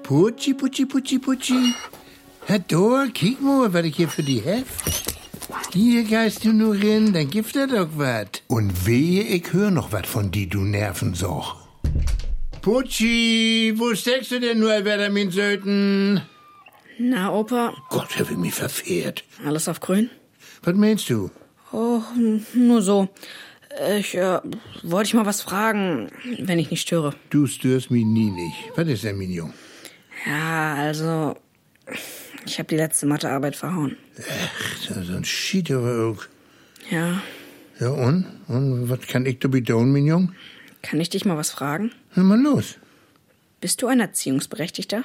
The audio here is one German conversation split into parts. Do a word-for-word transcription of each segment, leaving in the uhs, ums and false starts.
Putschi, Putschi, Putschi, Putschi. Herr Dor, kick mal, was ich hier für die heft. Hier geist du nur rein, dann gibt er doch wat. Und wehe, ich hör noch wat von die, du Nervensoch. Putschi, wo steckst du denn nur, Alberta, mein Söten? Na, Opa. Gott, hab ich mich verfehlt. Alles auf grün? Was meinst du? Oh, nur so. Ich, äh, wollte ich mal was fragen, wenn ich nicht störe. Du störst mich nie nicht. Was ist denn, mein Jung? Ja, also, ich habe die letzte Mathearbeit verhauen. Ach, so ein Schieterer auch. Ja. Ja, und? Und was kann ich da tun, mein Jung? Kann ich dich mal was fragen? Na, mal los. Bist du ein Erziehungsberechtigter?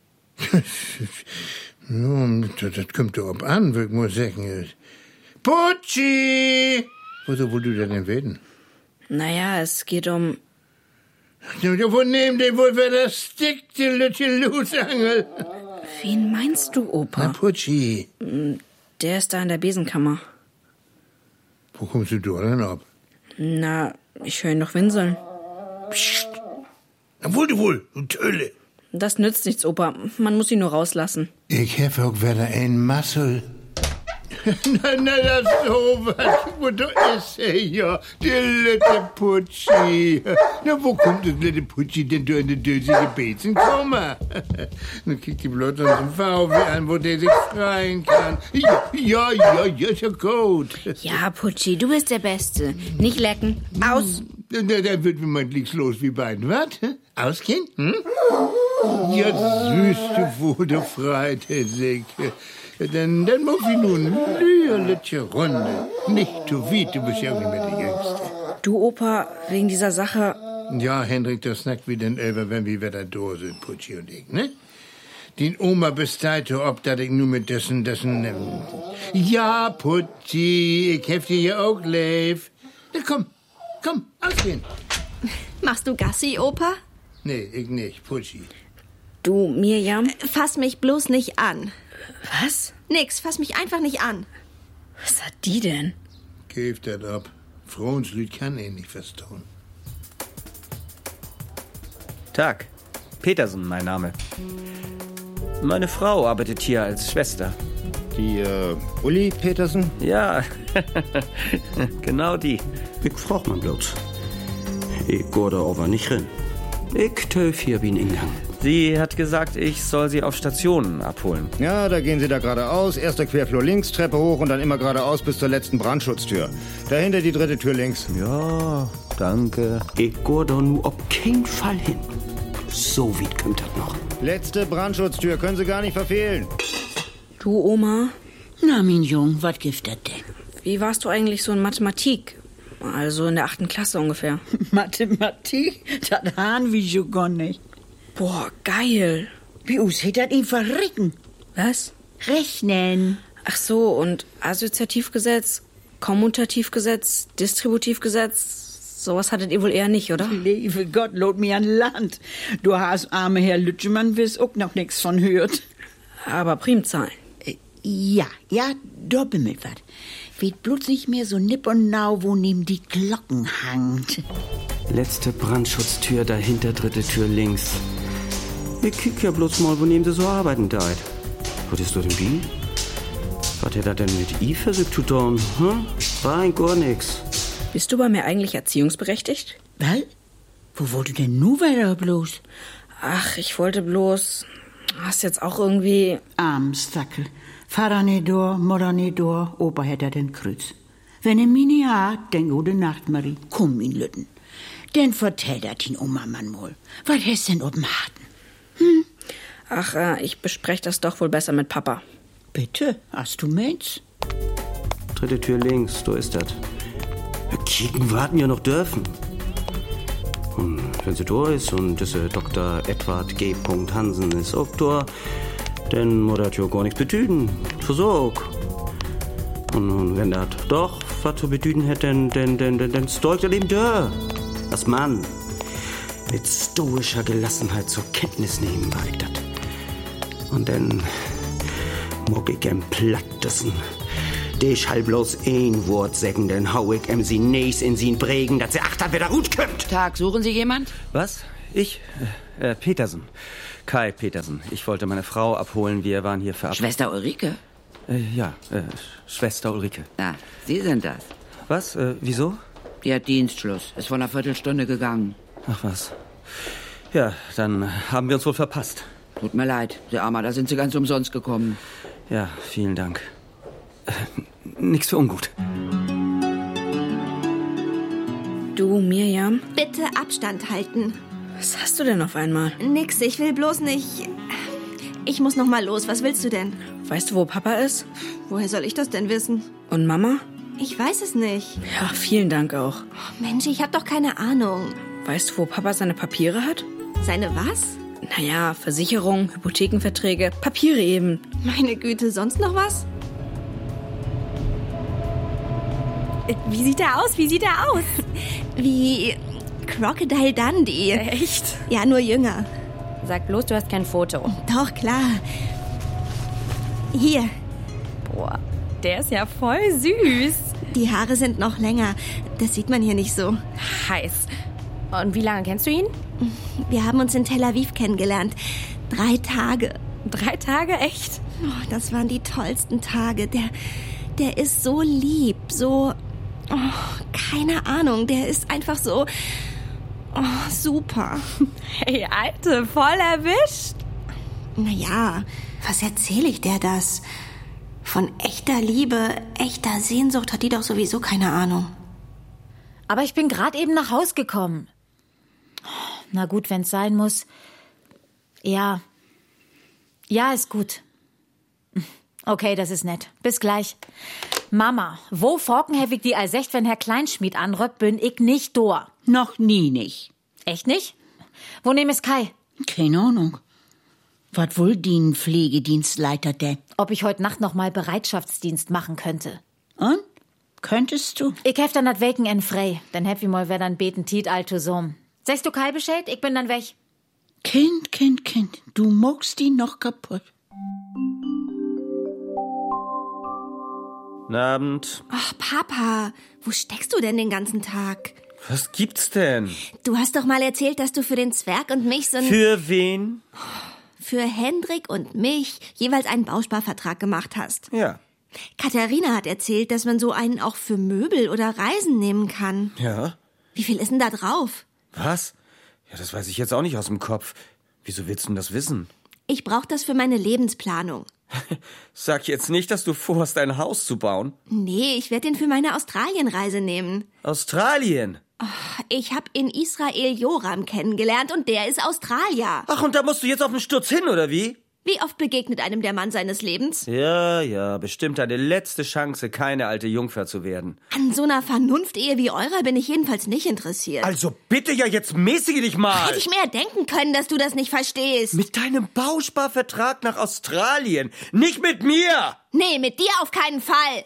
Nun, das, das kommt doch ab an, würde ich mal sagen. Putschi! Woso wollt du denn werden? Naja, es geht um... Wo nehmen die wohl wer das Stick, die Lütche Lusangel? Wen meinst du, Opa? Na, Putschi. Der ist da in der Besenkammer. Wo kommst du da denn ab? Na, ich höre ihn doch winseln. Psst. Na, wohl du wohl, du Tölle. Das nützt nichts, Opa. Man muss ihn nur rauslassen. Ich hab auch wieder ein Massel. na, na, das so was. Wo du ist er ja, der lütte Putschi. Na, wo kommt das lütte Putschi denn da in die dösige Bezen kommen? Nun kriegt die bloß unseren V W an, wo der sich freien kann. Ja, ja, ja, ja, ist ja gut. Ja, Putschi, du bist der Beste. Nicht lecken. Aus. Da, da wird mir mein Glicks los wie beiden, was? Ausgehen? Hm? Ja, süß, du wohl, du Freitag. Dann, dann muss ich nun lüerliche Runde. Nicht zu weit, du bist ja auch nicht mehr die Jüngste. Du, Opa, wegen dieser Sache... Ja, Hendrik, das snackt wie den Elber, wenn wir wieder da sind, Putschi und ich, ne? Den Oma besteilte, ob dat ich nur mit dessen, dessen... Ähm ja, Putschi, ich hef dir ja auch lieb. Na komm, komm, ausgehen. Machst du Gassi, Opa? Nee, ich nicht, Putschi. Du, Mirjam? Fass mich bloß nicht an. Was? Nix, fass mich einfach nicht an. Was hat die denn? Gib das ab. Frauenslüd kann eh nicht verstauen. Tag. Petersen, mein Name. Meine Frau arbeitet hier als Schwester. Die, äh, Uli Petersen? Ja, genau die. Ich frag man bloß. Ich geh da aber nicht rein. Ich töf hier wie ein Ingang. Sie hat gesagt, ich soll sie auf Stationen abholen. Ja, da gehen Sie da geradeaus. Erster Querflur links, Treppe hoch und dann immer geradeaus bis zur letzten Brandschutztür. Dahinter die dritte Tür links. Ja, danke. Ich geh da nur auf keinen Fall hin. So weit kommt das noch. Letzte Brandschutztür, können Sie gar nicht verfehlen. Du, Oma? Na, mein Jung, was gibt das denn? Wie warst du eigentlich so in Mathematik? Also in der achten Klasse ungefähr. Mathematik? Das haben wir schon gar nicht. Boah, geil. Wie aussieht das ihm verricken? Was? Rechnen. Ach so, und Assoziativgesetz, Kommutativgesetz, Distributivgesetz, sowas hattet ihr wohl eher nicht, oder? Liebe Gott, lot mir an Land. Du hast, arme Herr Lütschemann, wirst auch noch nix von hört. Aber Primzahlen. Äh, ja, ja, da bimmelt wat. Weht bloß nicht mehr so nipp und nau, wo neben die Glocken hangt. Letzte Brandschutztür, dahinter dritte Tür links. Ich kick ja bloß mal, wo neben sie so arbeiten deit. Was ist das denn wie? Was hat er denn mit I versucht zu tun? Hm? Rein gar nix. Bist du bei mir eigentlich erziehungsberechtigt? Was? Wo wollt du denn nu weiter bloß? Ach, ich wollte bloß... Hast jetzt auch irgendwie... Armstackel. Vater nicht da, Mutter nicht da, Opa hätte den Kreuz. Wenn er mich nicht hat, dann gute Nacht, Marie. Komm, ihn Lütten. Denn vertell dat ihn Oma Mann mal. Was hast denn oben Harten? Hm? Ach, äh, ich bespreche das doch wohl besser mit Papa. Bitte, hast du meins? Dritte Tür links, da ist das. Kicken warten ja noch dürfen. Und wenn sie da ist und diese Doktor Edward G. Hansen ist auch da, dann muss das ja gar nichts bedeuten. Versorg. Und, und wenn das doch was zu bedeuten hätte, dann, dann, dann, dann, dann stolgt er eben da. Das Mann mit stoischer Gelassenheit zur Kenntnis nehmen, war ich das. Und dann mag ich ihm plattessen. Ich halt bloß ein Wort sagen, dann hau ich ihm sie nächst in sie prägen, dass sie acht hat, wer da gut kommt. Tag, suchen Sie jemand? Was? Ich? Äh, Petersen. Kai Petersen. Ich wollte meine Frau abholen. Wir waren hier verabredet. Schwester Ulrike? Äh, ja, äh, Schwester Ulrike. Ah, Sie sind das. Was? Äh, wieso? Die hat Dienstschluss. Ist vor einer Viertelstunde gegangen. Ach was. Ja, dann haben wir uns wohl verpasst. Tut mir leid, Sie Armer, da sind Sie ganz umsonst gekommen. Ja, vielen Dank. Äh, nix für ungut. Du, Mirjam? Bitte Abstand halten. Was hast du denn auf einmal? Nix, ich will bloß nicht... Ich muss noch mal los. Was willst du denn? Weißt du, wo Papa ist? Woher soll ich das denn wissen? Und Mama? Ich weiß es nicht. Ja, vielen Dank auch. Oh, Mensch, ich hab doch keine Ahnung. Weißt du, wo Papa seine Papiere hat? Seine was? Naja, Versicherung, Hypothekenverträge, Papiere eben. Meine Güte, sonst noch was? Wie sieht er aus? Wie sieht er aus? Wie Crocodile Dundee. Echt? Ja, nur jünger. Sag bloß, du hast kein Foto. Doch, klar. Hier. Boah, der ist ja voll süß. Die Haare sind noch länger. Das sieht man hier nicht so. Heiß. Und wie lange kennst du ihn? Wir haben uns in Tel Aviv kennengelernt. Drei Tage. Drei Tage? Echt? Oh, das waren die tollsten Tage. Der, der ist so lieb, so... Oh, keine Ahnung, der ist einfach so... Oh, super. Hey, Alte, voll erwischt. Naja, was erzähle ich dir das? Von echter Liebe, echter Sehnsucht hat die doch sowieso keine Ahnung. Aber ich bin gerade eben nach Haus gekommen. Na gut, wenn's sein muss. Ja. Ja, ist gut. Okay, das ist nett. Bis gleich. Mama, wo forkenhäfig die Eisecht, wenn Herr Kleinschmied anrückt, bin ich nicht da. Noch nie nicht. Echt nicht? Wo nehm es Kai? Keine Ahnung. Was wohl den Pflegedienstleiter denn? Ob ich heute Nacht noch mal Bereitschaftsdienst machen könnte. Und? Könntest du? Ich hef dann das Weken frei. Dann hab ich mal wer dann beten Tiet alto Sohm. Sagst du Kai Bescheid? Ich bin dann weg. Kind, Kind, Kind, du muckst ihn noch kaputt. Guten Abend. Ach, Papa, wo steckst du denn den ganzen Tag? Was gibt's denn? Du hast doch mal erzählt, dass du für den Zwerg und mich so ein... Für wen? Für Hendrik und mich jeweils einen Bausparvertrag gemacht hast. Ja. Katharina hat erzählt, dass man so einen auch für Möbel oder Reisen nehmen kann. Ja. Wie viel ist denn da drauf? Was? Ja, das weiß ich jetzt auch nicht aus dem Kopf. Wieso willst du denn das wissen? Ich brauche das für meine Lebensplanung. Sag jetzt nicht, dass du vorhast, ein Haus zu bauen. Nee, ich werde den für meine Australienreise nehmen. Australien? Oh, ich habe in Israel Joram kennengelernt und der ist Australier. Ach, und da musst du jetzt auf den Sturz hin, oder wie? Wie oft begegnet einem der Mann seines Lebens? Ja, ja, bestimmt deine letzte Chance, keine alte Jungfer zu werden. An so einer Vernunftehe wie eurer bin ich jedenfalls nicht interessiert. Also bitte ja, jetzt mäßige dich mal. Hätte ich mir denken können, dass du das nicht verstehst. Mit deinem Bausparvertrag nach Australien. Nicht mit mir! Nee, mit dir auf keinen Fall.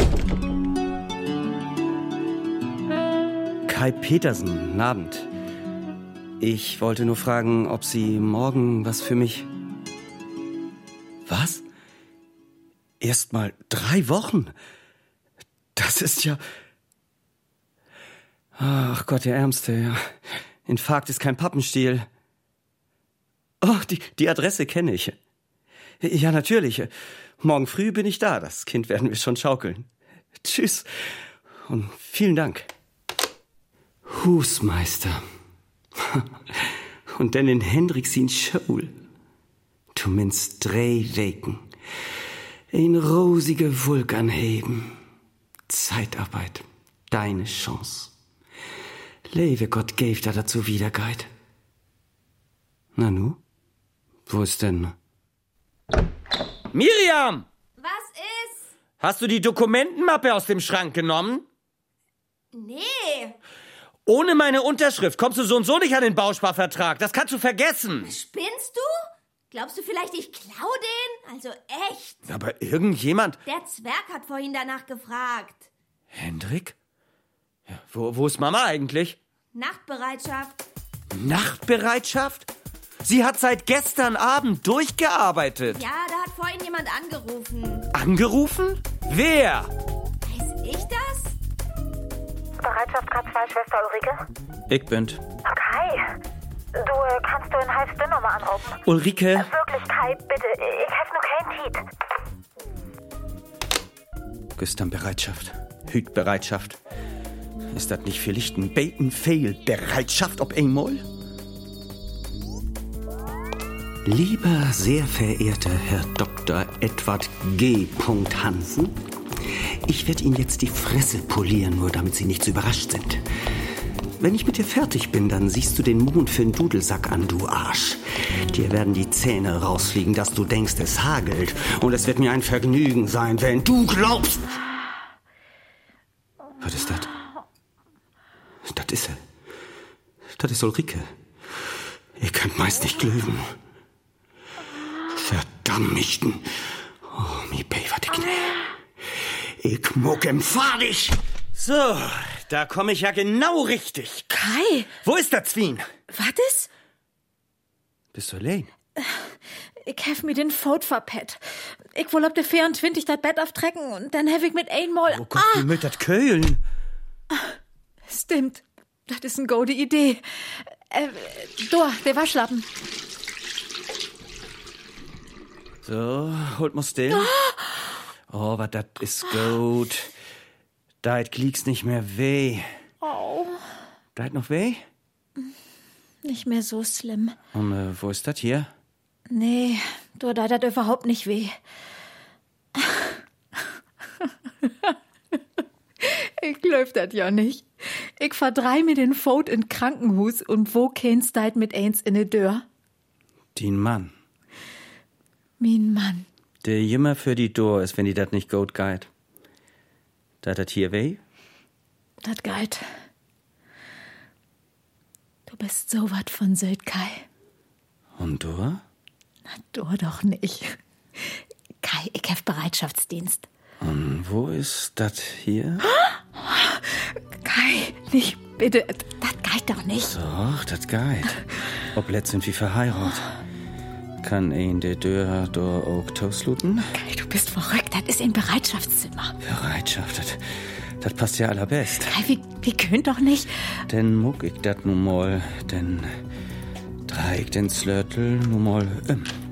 Kai Petersen, guten Abend. Ich wollte nur fragen, ob Sie morgen was für mich... Was? Erst mal drei Wochen? Das ist ja... Ach Gott, der Ärmste, ja. Infarkt ist kein Pappenstiel. Oh, die, die Adresse kenne ich. Ja, natürlich. Morgen früh bin ich da. Das Kind werden wir schon schaukeln. Tschüss und vielen Dank. Husmeister. Und dann in Hendriksin Schule. Du minst drei Weken. Ein rosige Wolk anheben. Zeitarbeit. Deine Chance. Lebe Gott gave da dazu Wiederkeit. Na nu? Wo ist denn? Miriam! Was ist? Hast du die Dokumentenmappe aus dem Schrank genommen? Nee. Ohne meine Unterschrift kommst du so und so nicht an den Bausparvertrag. Das kannst du vergessen. Spinnst du? Glaubst du vielleicht, ich klau den? Also echt. Aber irgendjemand... Der Zwerg hat vorhin danach gefragt. Hendrik? Ja, wo, wo ist Mama eigentlich? Nachtbereitschaft. Nachtbereitschaft? Sie hat seit gestern Abend durchgearbeitet. Ja, da hat vorhin jemand angerufen. Angerufen? Wer? Weiß ich das? Bereitschaft K zwei, Schwester Ulrike? Ich bin's. Okay. Du äh, kannst du in halb Stunde nochmal anrufen. Ulrike? Äh, wirklich, Kai, bitte. Ich hab nur keinen Tiet. Gestern Bereitschaft. Hütbereitschaft. Ist das nicht vielleicht ein Beten-Fail-Bereitschaft ob einmal? Lieber sehr verehrter Herr Doktor Edward G. Hansen, ich werde Ihnen jetzt die Fresse polieren, nur damit Sie nicht so überrascht sind. Wenn ich mit dir fertig bin, dann siehst du den Mond für einen Dudelsack an, du Arsch. Dir werden die Zähne rausfliegen, dass du denkst, es hagelt. Und es wird mir ein Vergnügen sein, wenn du glaubst... Was ist das? Das ist er. Das ist Ulrike. Ihr könnt meist nicht glöwen. Verdammten. Oh, mi Pei, Knie. Ich muck im Fadig. So, da komme ich ja genau richtig. Kai! Wo ist der Zwien? Was ist? Bist du allein? Ich hef mir den Fout verpett. Ich will ob der vierundzwanzig das Bett auftrecken und dann hef ich mit einmal... Oh Gott, wie mit das Keulen? Stimmt, das ist eine gute Idee. Äh, da, der Waschlappen. So, holt mal still. Oh, was das ist gut. Da kliegst nicht mehr weh. Oh. Da noch weh? Nicht mehr so schlimm. Und äh, wo ist das hier? Nee, du, da das überhaupt nicht weh. Ich glaub das ja nicht. Ich verdrei mir den Fout in Krankenhus und wo kennst du mit eins in de Dör? Den Mann. Mein Mann. Der jimmer für die Dor ist, wenn die dat nicht gut geht. Da dat hier weh? Dat geht. Du bist so wat von Söd, Kai. Und du? Na, du doch nicht. Kai, ich hab Bereitschaftsdienst. Und wo ist dat hier? Kai, nicht bitte. Das geht doch nicht. Doch, dat geht. Ob letzt sind wir verheiratet. Kann ein de Dör do auch tosluten? Kai, du bist verrückt. Das ist ein Bereitschaftszimmer. Bereitschaft, das, das passt ja allerbest. Kai, wie, wie könnt doch nicht. Denn muck ich dat nun mal, denn dreh ich den Slörtel nun mal um.